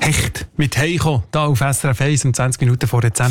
Hecht mit Heiko, hier auf SRF 1 um 20 Minuten vor der 10.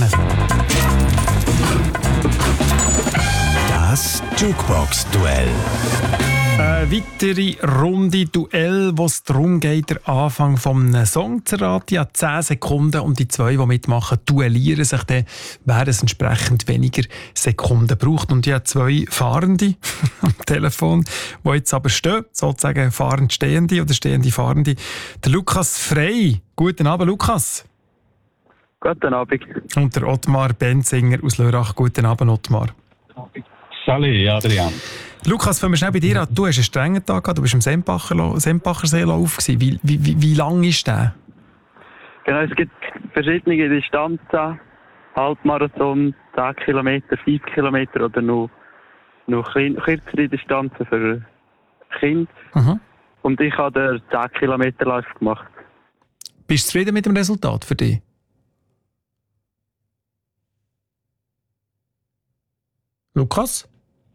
Das Jukebox-Duell. Eine weitere Runde Duell, wo es darum geht, den Anfang eines Songs zu erraten. Ja, 10 Sekunden und die 2, die mitmachen, duellieren sich dann, wer es entsprechend weniger Sekunden braucht. Und ja, 2 Fahrende am Telefon, die jetzt aber stehen, sozusagen Fahrendstehende oder stehende Fahrende. Der Lukas Frey. Guten Abend, Lukas. Guten Abend. Und der Ottmar Benzinger aus Lörrach. Guten Abend, Ottmar. Salut, Adrian. Lukas, fangen wir schnell bei dir an. Du hast einen strengen Tag gehabt, du bist im Sempacherseelauf gewesen. Wie lang ist der? Genau, es gibt verschiedene Distanzen. Halbmarathon, 10 Kilometer, 5 Kilometer oder noch kürzere Distanzen für Kinder. Mhm. Und ich habe den 10 Kilometer Lauf gemacht. Bist du zufrieden mit dem Resultat für dich? Lukas?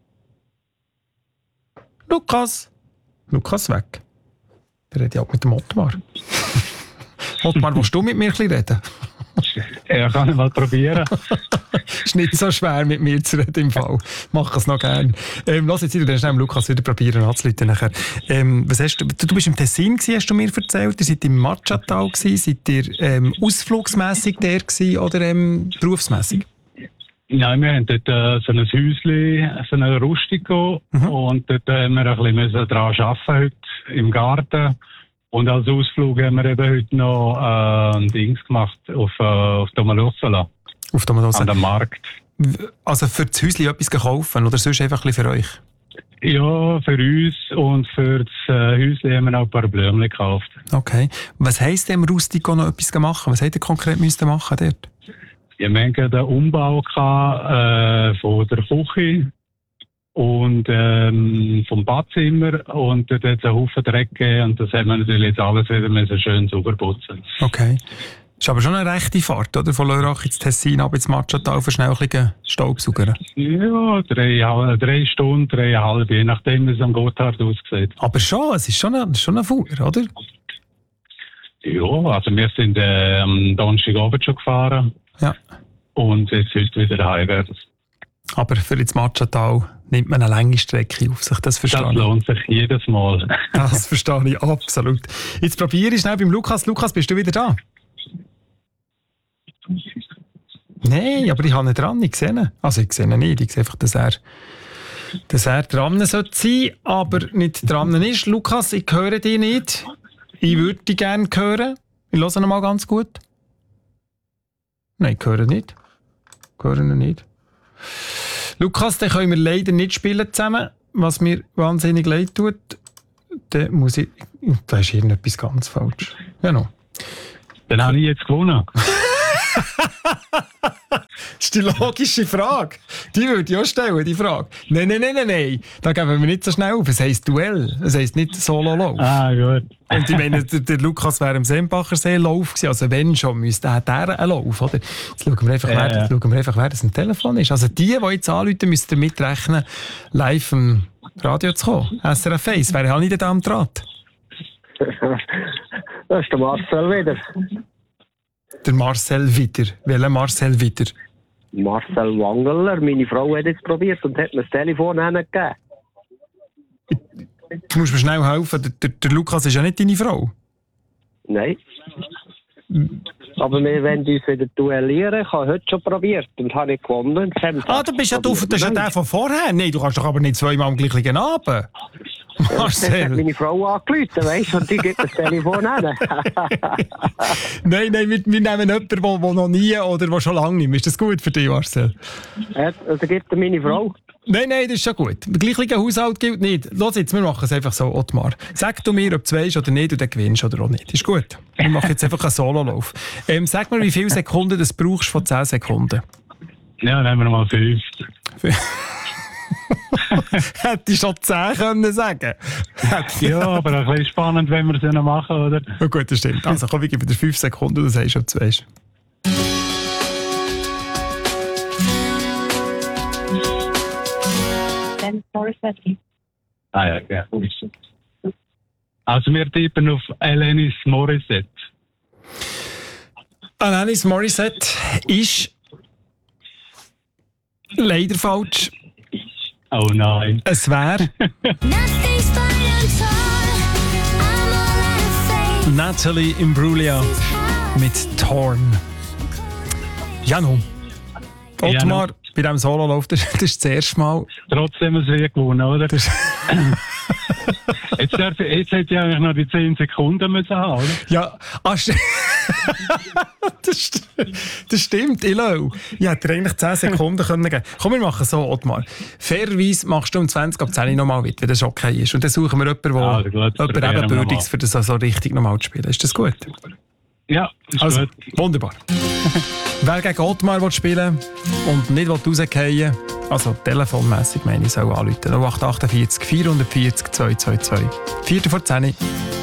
Lukas weg. Der redet ja auch mit dem Ottmar. Ottmar, willst du mit mir ein bisschen reden? Ja, kann ich mal probieren. Ist nicht so schwer, mit mir zu reden im Fall. Mach es noch gerne. Lass jetzt dann schnell Lukas wieder probieren anzuleiten nachher. Was hast du bist im Tessin gewesen, hast du mir erzählt. Ihr seid im Marciatal gewesen. Seid ihr ausflugsmässig der gewesen oder berufsmässig? Nein, wir haben dort so ein Häuschen, so ein Rustico. Und dort haben wir ein bisschen daran arbeiten heute im Garten. Und als Ausflug haben wir eben heute noch ein Dings gemacht auf Domalossala. Auf Domalossala? An dem Markt. Also für das Häuschen etwas kaufen oder sonst einfach ein bisschen für euch? Ja, für uns und für das Häuschen haben wir auch ein paar Blümchen gekauft. Okay. Was heisst denn im Rustico noch etwas machen? Was hättet ihr konkret machen dort? Ja, wir hatten den Umbau von der Küche und vom Badzimmer und dort hat es einen Haufen Dreck gegeben und das haben wir natürlich jetzt alles wieder schön sauber putzen. Okay. Das ist aber schon eine rechte Fahrt, oder? Von Lörrach ins Tessin, ab ins Marciatal für schnell ein bisschen Staubsauger. Ja, 3 Stunden, 3,5, je nachdem, wie es am Gotthard aussieht. Aber schon, es ist schon eine Fuhr, oder? Ja, also wir sind am Donnerstagabend schon gefahren. Ja. Und jetzt heute wieder heim. Aber für ins Marciatal nimmt man eine lange Strecke auf sich, das verstehe ich. Das lohnt sich jedes Mal. Das verstehe ich absolut. Jetzt probiere ich schnell beim Lukas. Lukas, bist du wieder da? Nein, aber ich habe ihn dran, ich sehe ihn. Also ich sehe ihn nicht, ich sehe einfach, dass er dran sollte sein, aber nicht dran ist. Lukas, ich höre dich nicht. Ich würde dich gerne hören. Ich höre ihn mal ganz gut. Nein, ich höre nicht. Ich höre ihn nicht. Lukas, den können wir leider nicht spielen zusammen, was mir wahnsinnig leid tut. Dann muss ich... Da ist irgendetwas ganz falsch. Genau. Dann habe ich jetzt gewonnen. Das ist die logische Frage. Die würde ich auch stellen, die Frage. Nein. Da geben wir nicht so schnell auf. Es heisst Duell. Es heisst nicht Solo-Lauf. Ah, gut. Und ich meine, der Lukas wäre im Sempachersee-Lauf gewesen. Also wenn schon, müsste er einen Lauf, oder? Jetzt schauen wir einfach, wer das ein Telefon ist. Also die jetzt anrufen, müsst ihr mitrechnen, live im Radio zu kommen. SRF 1. Wer habe ich denn da am Draht? Das ist der Marcel wieder. Der Marcel wieder. Welcher Marcel wieder? Marcel Wangeler. Meine Frau hat jetzt probiert und hat mir das Telefon hingegeben. Du musst mir schnell helfen. Der Lukas ist ja nicht deine Frau. Nein. Aber wir wollen uns wieder duellieren. Ich habe heute schon probiert und habe nicht gewonnen. Du bist ja das ist ja der von vorher. Nein, du kannst doch aber nicht zweimal am gleichen Abend. Marcel. Das hat meine Frau angerufen, weißt du, und die gibt das Telefon hin. Nein, wir nehmen jemanden, der noch nie oder der schon lange nicht. Ist das gut für dich, Marcel? Also gibt er meine Frau. Nein, das ist schon gut. Der gleiche Haushalt gilt nicht. Los jetzt, wir machen es einfach so, Ottmar. Sag du mir, ob du weißt oder nicht, und dann gewinnst oder auch nicht. Ist gut. Wir machen jetzt einfach einen Sololauf. Sag mir, wie viele Sekunden du brauchst von 10 Sekunden? Ja, nehmen wir mal 5. Hätte ich schon 10 können sagen. Ja, aber ein bisschen spannend, wenn wir es noch machen, oder? Ja, gut, das stimmt. Also komm, ich gebe dir 5 Sekunden, du sagst, ob du weißt. Ah ja, Also wir tippen auf Alanis Morissette. Alanis Morissette ist leider falsch. Oh nein. Es wäre Natalie Imbruglia mit Torn. Janu, Ottmar, bei diesem Solo läuft das ist das erste Mal. Trotzdem ein Sieg gewonnen, oder? Jetzt hätte ich eigentlich noch die 10 Sekunden müssen haben, oder? Ja, das stimmt, Ilo. Ich hätte eigentlich 10 Sekunden können geben. Komm, wir machen so, Ottmar. Fairerweise machst du um 20 ab 10 nochmal mit, wenn das okay ist. Und dann suchen wir jemanden, der ebenbürtig ist, für das so richtig nochmal zu spielen. Ist das gut? Ja, ist also, gut. Wunderbar. Wer gegen Ottmar rausspielen und nicht rausfallen, also telefonmässig meine ich, soll anrufen. 0848 440 222. 4 vor 10.